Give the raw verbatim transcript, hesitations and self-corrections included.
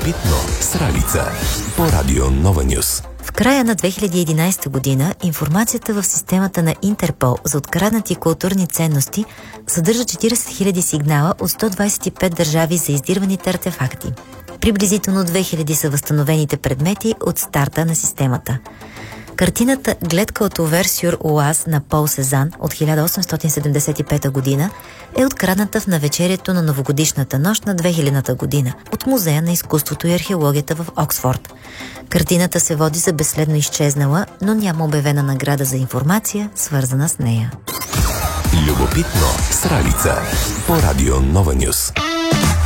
Любопитно с Ралица по Радио Нова Нюс. В края на две хиляди и единадесета година информацията в системата на Интерпол за откраднати културни ценности съдържа четиридесет хиляди сигнала от сто двадесет и пет държави за издирваните артефакти. Приблизително две хиляди са възстановените предмети от старта на системата. Картината «Гледка от Овер сюр Оаз» на Пол Сезан от хиляда осемстотин седемдесет и пета година е открадната в навечерието на новогодишната нощ на две хилядната година от Музея на изкуството и археологията в Оксфорд. Картината се води за безследно изчезнала, но няма обявена награда за информация, свързана с нея. Любопитно с Ралица по Радио Нова Нюс.